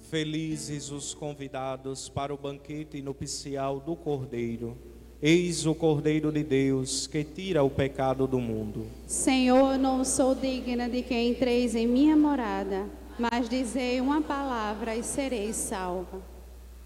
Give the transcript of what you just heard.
Felizes os convidados para o banquete nupcial do Cordeiro. Eis o Cordeiro de Deus, que tira o pecado do mundo. Senhor, não sou digna de que entreis em minha morada, mas dizei uma palavra e serei salva.